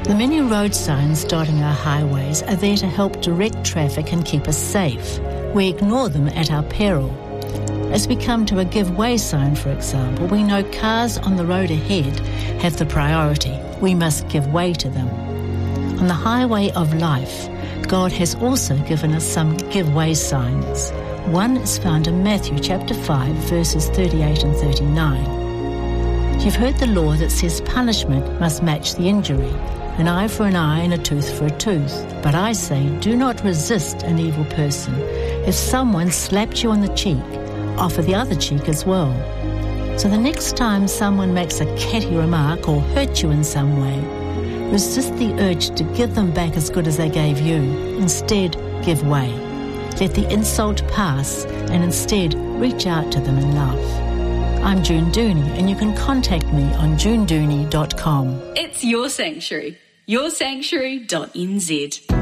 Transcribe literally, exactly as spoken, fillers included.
The many road signs dotting our highways are there to help direct traffic and keep us safe. We ignore them at our peril. As we come to a give way sign, for example, we know cars on the road ahead have the priority. We must give way to them. On the highway of life, God has also given us some give way signs. One is found in Matthew chapter five, verses thirty-eight and thirty-nine. You've heard the law that says punishment must match the injury, an eye for an eye and a tooth for a tooth. But I say, do not resist an evil person. If someone slapped you on the cheek, offer the other cheek as well. So the next time someone makes a catty remark or hurts you in some way, resist the urge to give them back as good as they gave you. Instead, give way. Let the insult pass and instead reach out to them in love. I'm June Dooney, and you can contact me on june dooney dot com. It's your sanctuary. your sanctuary dot n z.